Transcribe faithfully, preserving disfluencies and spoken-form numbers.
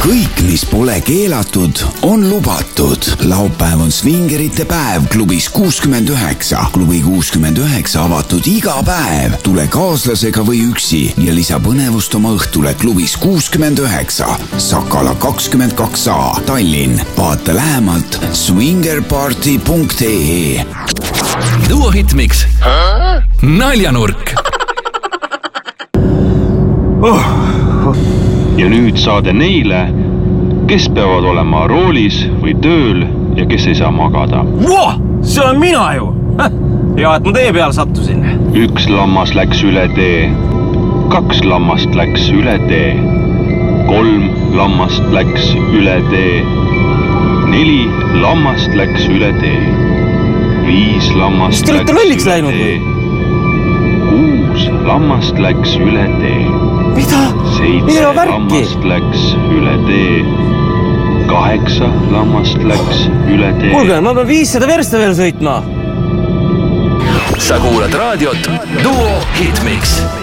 kõik, mis pole keelatud, on lubatud. Laupäev on svingerite päev klubis kuuskümmend üheksa. Klubi kuuskümmend üheksa avatud iga päev. Tule kaaslasega või üksi ja lisa põnevust oma õhtule klubis kuuskümmend üheksa. Sakala kakskümmend kaks A, Tallinn. Vaata lähemalt swingerparty punkt ee. Duo Hitmix. Naljanurk. Oh. Ja nüüd saade neile, kes peavad olema roolis või tööl ja kes ei saa magada. Wow, see on mina ju! Ja et ma tee peal sattusin. Üks lammas läks üle tee. Kaks lammast läks üle tee. Kolm lammast läks üle tee. Neli lammast läks üle tee. Viis lammast läks üle tee. Kuus lammast läks üle tee. Mida? Seitse lammast läks üle tee. Kaheksa lammast läks üle tee. Kuulge, ma pean viissada versta veel sõitma. Sa kuulad raadiot Duo Hitmix.